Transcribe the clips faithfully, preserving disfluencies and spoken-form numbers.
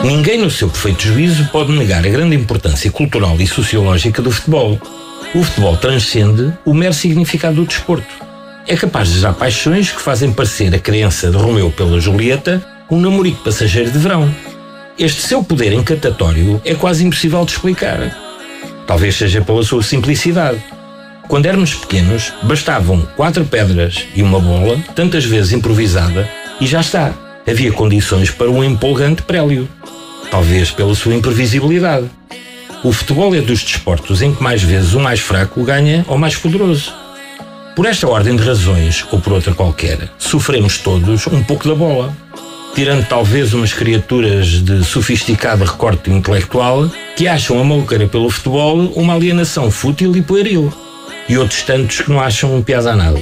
Ninguém no seu perfeito juízo pode negar a grande importância cultural e sociológica do futebol. O futebol transcende o mero significado do desporto. É capaz de gerar paixões que fazem parecer a crença de Romeu pela Julieta um namorico passageiro de verão. Este seu poder encantatório é quase impossível de explicar. Talvez seja pela sua simplicidade. Quando éramos pequenos, bastavam quatro pedras e uma bola, tantas vezes improvisada, e já está. Havia condições para um empolgante prélio. Talvez pela sua imprevisibilidade. O futebol é dos desportos em que mais vezes o mais fraco ganha ao mais poderoso. Por esta ordem de razões, ou por outra qualquer, sofremos todos um pouco da bola. Tirando talvez umas criaturas de sofisticado recorte intelectual que acham a maluqueira pelo futebol uma alienação fútil e pueril, e outros tantos que não acham um piada a nada.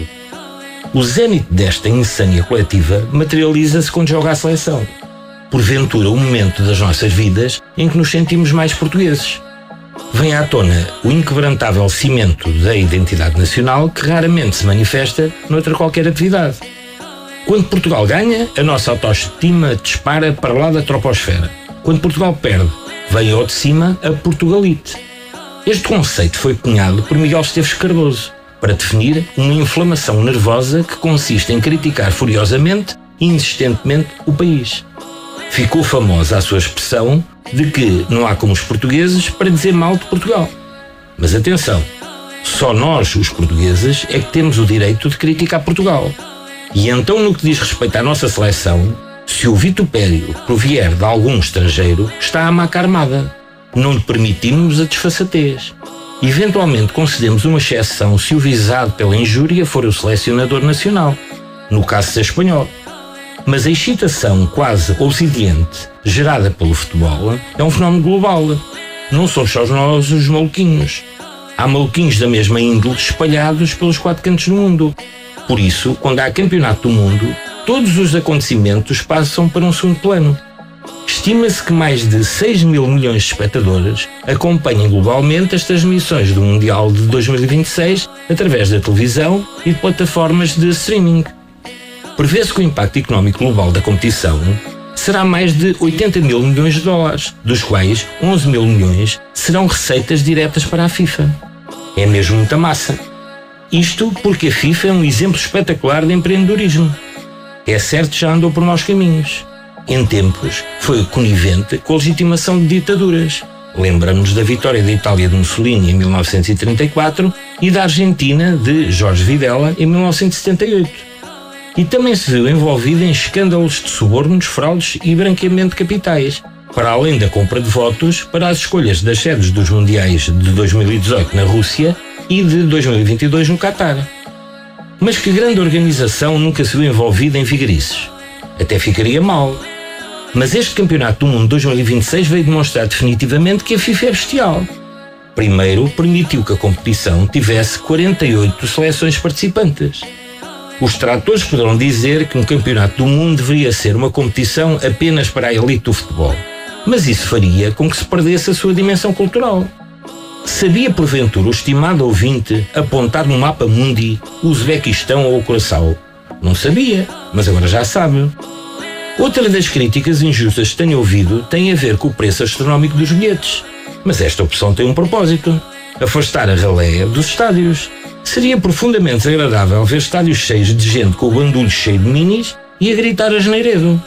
O zénite desta insânia coletiva materializa-se quando joga a seleção. Porventura, o momento das nossas vidas em que nos sentimos mais portugueses. Vem à tona o inquebrantável cimento da identidade nacional que raramente se manifesta noutra qualquer atividade. Quando Portugal ganha, a nossa autoestima dispara para lá da troposfera. Quando Portugal perde, vem ao de cima a Portugalite. Este conceito foi cunhado por Miguel Esteves Cardoso para definir uma inflamação nervosa que consiste em criticar furiosamente e insistentemente o país. Ficou famosa a sua expressão de que não há como os portugueses para dizer mal de Portugal. Mas atenção, só nós, os portugueses, é que temos o direito de criticar Portugal. E então, no que diz respeito à nossa seleção, se o vitupério provier de algum estrangeiro, está à maca armada. Não lhe permitimos a desfaçatez. Eventualmente concedemos uma exceção se o visado pela injúria for o selecionador nacional, no caso de ser espanhol. Mas a excitação quase obsidiante gerada pelo futebol é um fenómeno global. Não somos só nós os maluquinhos. Há maluquinhos da mesma índole espalhados pelos quatro cantos do mundo. Por isso, quando há campeonato do mundo, todos os acontecimentos passam para um segundo plano. Estima-se que mais de seis mil milhões de espectadores acompanhem globalmente as transmissões do Mundial de dois mil e vinte e seis através da televisão e de plataformas de streaming. Prevê-se que o impacto económico global da competição será mais de oitenta mil milhões de dólares, dos quais onze mil milhões serão receitas diretas para a FIFA. É mesmo muita massa. Isto porque a FIFA é um exemplo espetacular de empreendedorismo. É certo, já andou por maus caminhos. Em tempos, foi conivente com a legitimação de ditaduras. Lembramos da vitória da Itália de Mussolini em mil novecentos e trinta e quatro e da Argentina de Jorge Videla em mil novecentos e setenta e oito. E também se viu envolvido em escândalos de subornos, fraudes e branqueamento de capitais, para além da compra de votos para as escolhas das sedes dos Mundiais de dois mil e dezoito na Rússia e de dois mil e vinte e dois no Catar. Mas que grande organização nunca se viu envolvida em vigarices? Até ficaria mal. Mas este Campeonato do Mundo dois mil e vinte e seis veio demonstrar definitivamente que a FIFA é bestial. Primeiro, permitiu que a competição tivesse quarenta e oito seleções participantes. Os detratores poderão dizer que um Campeonato do Mundo deveria ser uma competição apenas para a elite do futebol. Mas isso faria com que se perdesse a sua dimensão cultural. Sabia, porventura, o estimado ouvinte apontar no mapa mundi o Uzbequistão ou o Curaçao? Não sabia, mas agora já sabe. Outra das críticas injustas que tenho ouvido tem a ver com o preço astronómico dos bilhetes. Mas esta opção tem um propósito: afastar a raleia dos estádios. Seria profundamente desagradável ver estádios cheios de gente com o bandulho cheio de minis e a gritar asneiredo.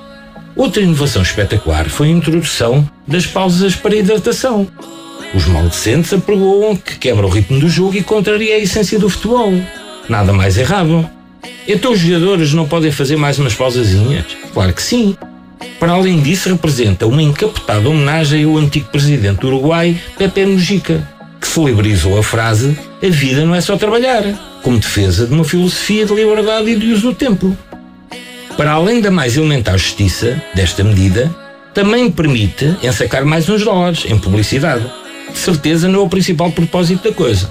Outra inovação espetacular foi a introdução das pausas para hidratação. Os maldecentes apregoam que quebra o ritmo do jogo e contraria a essência do futebol. Nada mais errado. Então os jogadores não podem fazer mais umas pausazinhas? Claro que sim. Para além disso, representa uma encapotada homenagem ao antigo presidente do Uruguai, Pepe Mujica, que celebrizou a frase "a vida não é só trabalhar", como defesa de uma filosofia de liberdade e de uso do tempo. Para além da mais elementar justiça desta medida, também permite ensacar mais uns dólares em publicidade. De certeza não é o principal propósito da coisa.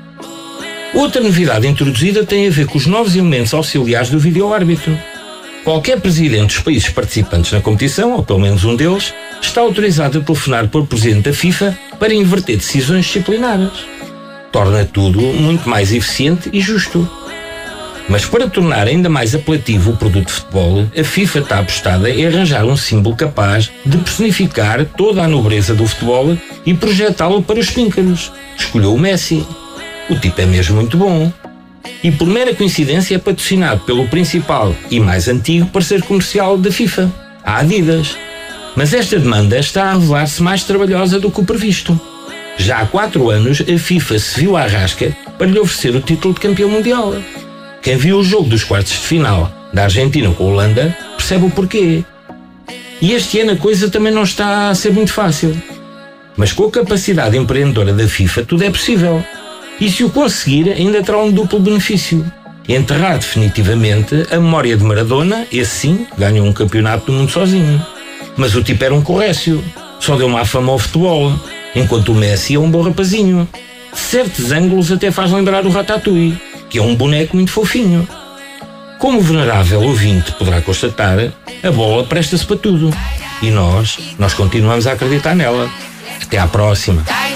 Outra novidade introduzida tem a ver com os novos elementos auxiliares do vídeo-árbitro. Qualquer presidente dos países participantes na competição, ou pelo menos um deles, está autorizado a telefonar para o presidente da FIFA para inverter decisões disciplinares. Torna tudo muito mais eficiente e justo. Mas para tornar ainda mais apelativo o produto de futebol, a FIFA está apostada em arranjar um símbolo capaz de personificar toda a nobreza do futebol e projetá-lo para os píncaros. Escolheu o Messi. O tipo é mesmo muito bom. E por mera coincidência é patrocinado pelo principal e mais antigo parceiro comercial da FIFA, a Adidas. Mas esta demanda está a revelar-se mais trabalhosa do que o previsto. Já há quatro anos a FIFA se viu à rasca para lhe oferecer o título de campeão mundial. Quem viu o jogo dos quartos de final da Argentina com a Holanda percebe o porquê. E este ano a coisa também não está a ser muito fácil. Mas com a capacidade empreendedora da FIFA tudo é possível. E se o conseguir ainda terá um duplo benefício. Enterrar definitivamente a memória de Maradona, esse sim, ganhou um campeonato do mundo sozinho. Mas o tipo era um corrécio, só deu má fama ao futebol, enquanto o Messi é um bom rapazinho. Certos ângulos até faz lembrar o Ratatouille, que é um boneco muito fofinho. Como o venerável ouvinte poderá constatar, a bola presta-se para tudo. E nós, nós continuamos a acreditar nela. Até à próxima.